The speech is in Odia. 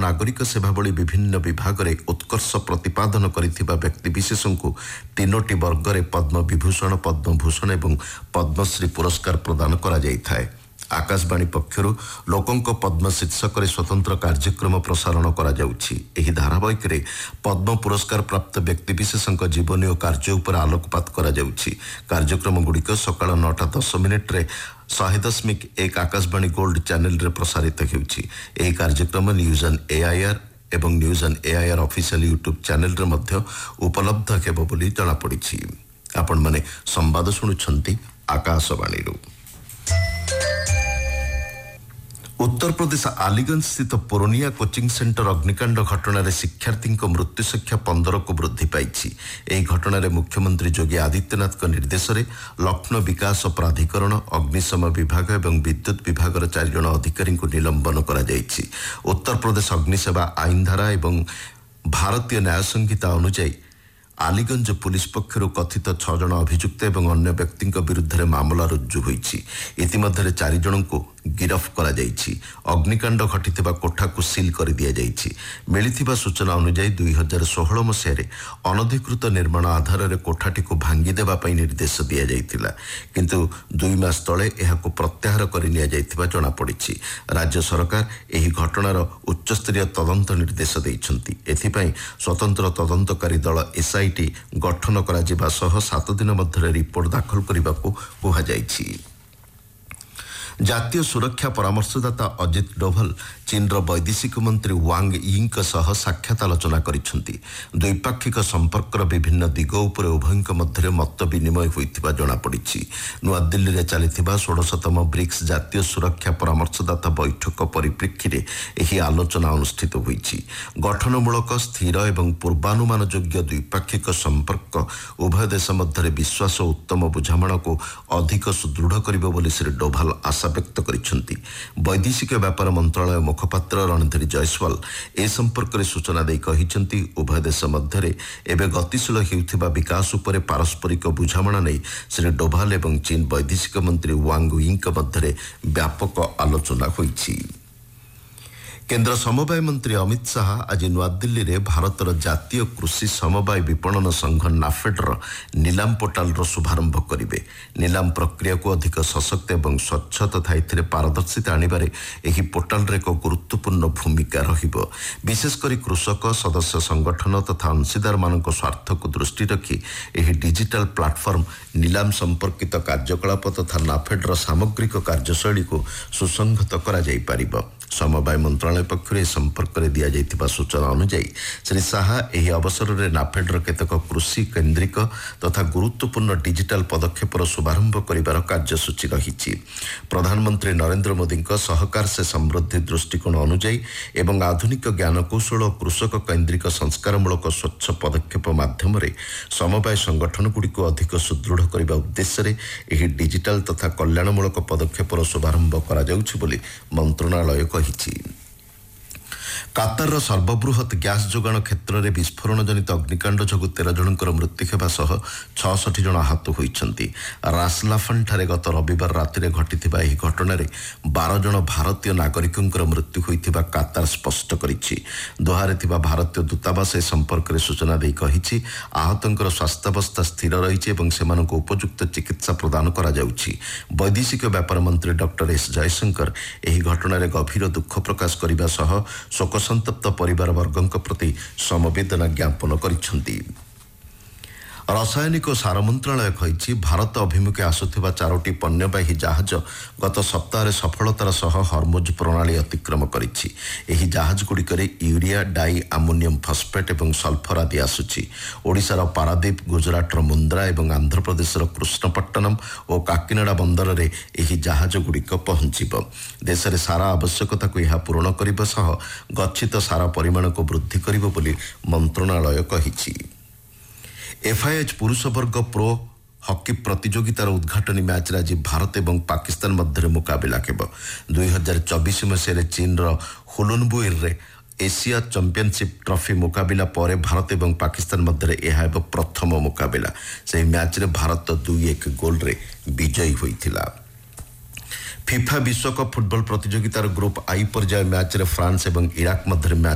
ନାଗରିକ ସେବା ଭଳି ବିଭିନ୍ନ ବିଭାଗରେ ଉତ୍କର୍ଷ ପ୍ରତିପାଦନ କରିଥିବା ବ୍ୟକ୍ତିବିଶେଷଙ୍କୁ 3ଟି ବର୍ଗରେ ପଦ୍ମ ବିଭୂଷଣ, ପଦ୍ମଭୂଷଣ ଏବଂ ପଦ୍ମଶ୍ରୀ ପୁରସ୍କାର ପ୍ରଦାନ କରାଯାଇଥାଏ। ଆକାଶବାଣୀ ପକ୍ଷରୁ ଲୋକଙ୍କ ପଦ୍ମ ଶୀର୍ଷକରେ ସ୍ୱତନ୍ତ୍ର କାର୍ଯ୍ୟକ୍ରମ ପ୍ରସାରଣ କରାଯାଉଛି। ଏହି ଧାରାବାହିକରେ ପଦ୍ମ ପୁରସ୍କାର ପ୍ରାପ୍ତ ବ୍ୟକ୍ତିବିଶେଷଙ୍କ ଜୀବନୀ ଓ କାର୍ଯ୍ୟ ଉପରେ ଆଲୋକପାତ କରାଯାଉଛି। କାର୍ଯ୍ୟକ୍ରମଗୁଡ଼ିକ ସକାଳ 9:10 100.1 ଆକାଶବାଣୀ ଗୋଲ୍ଡ ଚ୍ୟାନେଲରେ ପ୍ରସାରିତ ହେଉଛି। ଏହି କାର୍ଯ୍ୟକ୍ରମ ନ୍ୟୁଜ୍ ଅନ୍ ଏଆଇଆର୍ ଏବଂ news on AIR official YouTube ଚ୍ୟାନେଲରେ ମଧ୍ୟ ଉପଲବ୍ଧ ହେବ ବୋଲି ଜଣାପଡ଼ିଛି। ଆପଣମାନେ ସମ୍ବାଦ ଶୁଣୁଛନ୍ତି ଆକାଶବାଣୀରୁ। ଉତ୍ତରପ୍ରଦେଶ ଆଲିଗଞ୍ଜ ସ୍ଥିତ ପୂର୍ଣ୍ଣିଆ କୋଚିଂ ସେଣ୍ଟର ଅଗ୍ନିକାଣ୍ଡ ଘଟଣାରେ ଶିକ୍ଷାର୍ଥୀଙ୍କ ମୃତ୍ୟୁ ସଂଖ୍ୟା 15କୁ ବୃଦ୍ଧି ପାଇଛି। ଏହି ଘଟଣାରେ ମୁଖ୍ୟମନ୍ତ୍ରୀ ଯୋଗୀ ଆଦିତ୍ୟନାଥଙ୍କ ନିର୍ଦ୍ଦେଶରେ ଲକ୍ଷ୍ନୌ ବିକାଶ ପ୍ରାଧିକରଣ, ଅଗ୍ନିଶମ ବିଭାଗ ଏବଂ ବିଦ୍ୟୁତ୍ ବିଭାଗର 4 ଜଣ ଅଧିକାରୀଙ୍କୁ ନିଲମ୍ବନ କରାଯାଇଛି। ଉତ୍ତରପ୍ରଦେଶ ଅଗ୍ନିସେବା ଆଇନ ଧାରା ଏବଂ ଭାରତୀୟ ନ୍ୟାୟ ସଂହିତା ଅନୁଯାୟୀ ଆଲିଗଞ୍ଜ ପୁଲିସ ପକ୍ଷରୁ କଥିତ 6 ଜଣ ଅଭିଯୁକ୍ତ ଏବଂ ଅନ୍ୟ ବ୍ୟକ୍ତିଙ୍କ ବିରୁଦ୍ଧରେ ମାମଲା ରୁଜୁ ହୋଇଛି। ଇତିମଧ୍ୟରେ 4 ଜଣଙ୍କୁ ଗିରଫ କରାଯାଇଛି। ଅଗ୍ନିକାଣ୍ଡ ଘଟିଥିବା କୋଠାକୁ ସିଲ୍ କରିଦିଆଯାଇଛି। ମିଳିଥିବା ସୂଚନା ଅନୁଯାୟୀ 2016 ମସିହାରେ ଅନଧିକୃତ ନିର୍ମାଣ ଆଧାରରେ କୋଠାଟିକୁ ଭାଙ୍ଗିଦେବା ପାଇଁ ନିର୍ଦ୍ଦେଶ ଦିଆଯାଇଥିଲା, କିନ୍ତୁ 2 ମାସ ତଳେ ଏହାକୁ ପ୍ରତ୍ୟାହାର କରି ନିଆଯାଇଥିବା ଜଣାପଡ଼ିଛି। ରାଜ୍ୟ ସରକାର ଏହି ଘଟଣାର ଉଚ୍ଚସ୍ତରୀୟ ତଦନ୍ତ ନିର୍ଦ୍ଦେଶ ଦେଇଛନ୍ତି। ଏଥିପାଇଁ ସ୍ୱତନ୍ତ୍ର ତଦନ୍ତକାରୀ ଦଳ ଏସ୍ଆଇଟି ଗଠନ କରାଯିବା ସହ 7 ଦିନ ମଧ୍ୟରେ ରିପୋର୍ଟ ଦାଖଲ କରିବାକୁ କୁହାଯାଇଛି। ଜାତୀୟ ସୁରକ୍ଷା ପରାମର୍ଶଦାତା ଅଜିତ ଡୋଭାଲ ଚୀନର ବୈଦେଶିକ ମନ୍ତ୍ରୀ ୱାଙ୍ଗ ୟିଙ୍କ ସହ ସାକ୍ଷାତ ଆଲୋଚନା କରିଛନ୍ତି। ଦ୍ୱିପାକ୍ଷିକ ସମ୍ପର୍କର ବିଭିନ୍ନ ଦିଗ ଉପରେ ଉଭୟଙ୍କ ମଧ୍ୟରେ ମତ ବିନିମୟ ହୋଇଥିବା ଜଣାପଡ଼ିଛି। ନୂଆଦିଲ୍ଲୀରେ ଚାଲିଥିବା 16ତମ ବ୍ରିକ୍ସ ଜାତୀୟ ସୁରକ୍ଷା ପରାମର୍ଶଦାତା ବୈଠକ ପରିପ୍ରେକ୍ଷୀରେ ଏହି ଆଲୋଚନା ଅନୁଷ୍ଠିତ ହୋଇଛି। ଗଠନମୂଳକ, ସ୍ଥିର ଏବଂ ପୂର୍ବାନୁମାନ ଯୋଗ୍ୟ ଦ୍ୱିପାକ୍ଷିକ ସମ୍ପର୍କ ଉଭୟ ଦେଶ ମଧ୍ୟରେ ବିଶ୍ୱାସ ଓ ଉତ୍ତମ ବୁଝାମଣାକୁ ଅଧିକ ସୁଦୃଢ଼ କରିବ ବୋଲି ଶ୍ରୀ ଡୋଭାଲ ଆଶା ବ୍ୟକ୍ତ କରିଛନ୍ତି। ବୈଦେଶିକ ବ୍ୟାପାର ମନ୍ତ୍ରଣାଳୟ ମୁଖପାତ୍ର ରଣଧୀର ଜୟସ୍ୱାଲ ଏ ସମ୍ପର୍କରେ ସୂଚନା ଦେଇ କହିଛନ୍ତି, ଉଭୟ ଦେଶ ମଧ୍ୟରେ ଏବେ ଗତିଶୀଳ ହେଉଥିବା ବିକାଶ ଉପରେ ପାରସ୍ପରିକ ବୁଝାମଣା ନେଇ ଶ୍ରୀ ଡୋଭାଲ ଏବଂ ଚୀନ ବୈଦେଶିକ ମନ୍ତ୍ରୀ ୱାଙ୍ଗ ୟିଙ୍କ ମଧ୍ୟରେ ବ୍ୟାପକ ଆଲୋଚନା ହୋଇଛି। କେନ୍ଦ୍ର ସମବାୟ ମନ୍ତ୍ରୀ ଅମିତ ଶାହା ଆଜି ନୂଆଦିଲ୍ଲୀରେ ଭାରତର ଜାତୀୟ କୃଷି ସମବାୟ ବିପଣନ ସଂଘ ନାଫେଡର ନିଲାମ ପୋର୍ଟାଲର ଶୁଭାରମ୍ଭ କରିବେ। ନିଲାମ ପ୍ରକ୍ରିୟାକୁ ଅଧିକ ସଶକ୍ତ ଏବଂ ସ୍ୱଚ୍ଛ ତଥା ଏଥିରେ ପାରଦର୍ଶିତା ଆଣିବାରେ ଏହି ପୋର୍ଟାଲର ଏକ ଗୁରୁତ୍ୱପୂର୍ଣ୍ଣ ଭୂମିକା ରହିବ। ବିଶେଷ କରି କୃଷକ, ସଦସ୍ୟ ସଂଗଠନ ତଥା ଅଂଶୀଦାରମାନଙ୍କ ସ୍ୱାର୍ଥକୁ ଦୃଷ୍ଟି ରଖି ଏହି ଡିଜିଟାଲ ପ୍ଲାଟଫର୍ମ ନିଲାମ ସମ୍ପର୍କିତ କାର୍ଯ୍ୟକଳାପ ତଥା ନାଫେଡର ସାମଗ୍ରିକ କାର୍ଯ୍ୟଶୈଳୀକୁ ସୁସଂହତ କରାଯାଇପାରିବ। ସମବାୟ ମନ୍ତ୍ରଣାଳୟ ପକ୍ଷରୁ ଏ ସମ୍ପର୍କରେ ଦିଆଯାଇଥିବା ସୂଚନା ଅନୁଯାୟୀ ଶ୍ରୀ ଶାହା ଏହି ଅବସରରେ ନାଫେଡର କେତେକ କୃଷି କେନ୍ଦ୍ରିକ ତଥା ଗୁରୁତ୍ୱପୂର୍ଣ୍ଣ ଡିଜିଟାଲ ପଦକ୍ଷେପର ଶୁଭାରମ୍ଭ କରିବାର କାର୍ଯ୍ୟସୂଚୀ ରହିଛି। ପ୍ରଧାନମନ୍ତ୍ରୀ ନରେନ୍ଦ୍ର ମୋଦିଙ୍କ ସହକାର ସେ ସମୃଦ୍ଧି ଦୃଷ୍ଟିକୋଣ ଅନୁଯାୟୀ ଏବଂ ଆଧୁନିକ ଜ୍ଞାନକୌଶଳ ଓ କୃଷକ କୈନ୍ଦ୍ରିକ ସଂସ୍କାରମୂଳକ ସ୍ୱଚ୍ଛ ପଦକ୍ଷେପ ମାଧ୍ୟମରେ ସମବାୟ ସଂଗଠନଗୁଡ଼ିକୁ ଅଧିକ ସୁଦୃଢ଼ କରିବା ଉଦ୍ଦେଶ୍ୟରେ ଏହି ଡିଜିଟାଲ ତଥା କଲ୍ୟାଣମୂଳକ ପଦକ୍ଷେପର ଶୁଭାରମ୍ଭ କରାଯାଉଛି ବୋଲି ମନ୍ତ୍ରଣାଳୟ କହିଛି। କାତାରର ସର୍ବବୃହତ୍ ଗ୍ୟାସ୍ ଯୋଗାଣ କ୍ଷେତ୍ରରେ ବିସ୍ଫୋରଣ ଜନିତ ଅଗ୍ନିକାଣ୍ଡ ଯୋଗୁଁ 13 ଜଣଙ୍କର ମୃତ୍ୟୁ ହେବା ସହ 66 ଜଣ ଆହତ ହୋଇଛନ୍ତି। ରାସଲାଫାନଠାରେ ଗତ ରବିବାର ରାତିରେ ଘଟିଥିବା ଏହି ଘଟଣାରେ 12 ଜଣ ଭାରତୀୟ ନାଗରିକଙ୍କର ମୃତ୍ୟୁ ହୋଇଥିବା କାତାର ସ୍ପଷ୍ଟ କରିଛି। ଦୋହାରେ ଥିବା ଭାରତୀୟ ଦୂତାବାସ ଏ ସମ୍ପର୍କରେ ସୂଚନା ଦେଇ କହିଛି, ଆହତଙ୍କର ସ୍ୱାସ୍ଥ୍ୟାବସ୍ଥା ସ୍ଥିର ରହିଛି ଏବଂ ସେମାନଙ୍କୁ ଉପଯୁକ୍ତ ଚିକିତ୍ସା ପ୍ରଦାନ କରାଯାଉଛି। ବୈଦେଶିକ ବ୍ୟାପାର ମନ୍ତ୍ରୀ ଡକ୍ଟର ଏସ୍ ଜୟଶଙ୍କର ଏହି ଘଟଣାରେ ଗଭୀର ଦୁଃଖ ପ୍ରକାଶ କରିବା ସହ ଶୋକସନ୍ତପ୍ତ ପରିବାରବର୍ଗଙ୍କ ପ୍ରତି ସମବେଦନା ଜ୍ଞାପନ କରିଛନ୍ତି। ରାସାୟନିକ ଓ ସାର ମନ୍ତ୍ରଣାଳୟ କହିଛି, ଭାରତ ଅଭିମୁଖେ ଆସୁଥିବା 4ଟି ପଣ୍ୟବାହୀ ଜାହାଜ ଗତ ସପ୍ତାହରେ ସଫଳତାର ସହ ହର୍ମୁଜ ପ୍ରଣାଳୀ ଅତିକ୍ରମ କରିଛି। ଏହି ଜାହାଜଗୁଡ଼ିକରେ ୟୁରିଆ, ଡାଇ ଆମୋନିୟମ ଫସ୍ଫେଟ୍ ଏବଂ ସଲ୍ଫର ଆଦି ଆସୁଛି। ଓଡ଼ିଶାର ପାରାଦୀପ, ଗୁଜରାଟର ମୁନ୍ଦ୍ରା ଏବଂ ଆନ୍ଧ୍ରପ୍ରଦେଶର କୃଷ୍ଣପଟ୍ଟନମ ଓ କାକିନାଡା ବନ୍ଦରରେ ଏହି ଜାହାଜଗୁଡ଼ିକ ପହଞ୍ଚିବ। ଦେଶରେ ସାର ଆବଶ୍ୟକତାକୁ ଏହା ପୂରଣ କରିବା ସହ ଗଚ୍ଛିତ ସାର ପରିମାଣକୁ ବୃଦ୍ଧି କରିବ ବୋଲି ମନ୍ତ୍ରଣାଳୟ କହିଛି। ଏଫ୍ଆଇଏଚ୍ ପୁରୁଷ ବର୍ଗ ପ୍ରୋ ହକି ପ୍ରତିଯୋଗିତାର ଉଦ୍ଘାଟନୀ ମ୍ୟାଚ୍ରେ ଆଜି ଭାରତ ଏବଂ ପାକିସ୍ତାନ ମଧ୍ୟରେ ମୁକାବିଲା ହେବ। 2024 ମସିହାରେ ଚୀନର ହୁଲୁନବୁଇରେ ଏସିଆ ଚାମ୍ପିୟନସିପ୍ ଟ୍ରଫି ମୁକାବିଲା ପରେ ଭାରତ ଏବଂ ପାକିସ୍ତାନ ମଧ୍ୟରେ ଏହା ହେବ ପ୍ରଥମ ମୁକାବିଲା। ସେହି ମ୍ୟାଚ୍ରେ ଭାରତ 2-1 ଗୋଲରେ ବିଜୟୀ ହୋଇଥିଲା। ଫିଫା ବିଶ୍ୱକପ୍ ଫୁଟବଲ ପ୍ରତିଯୋଗିତାର ଗ୍ରୁପ୍ ଆଇ ପର୍ଯ୍ୟାୟ ମ୍ୟାଚ୍ରେ ଫ୍ରାନ୍ସ ଏବଂ ଇରାକ ମଧ୍ୟରେ ମ୍ୟାଚ୍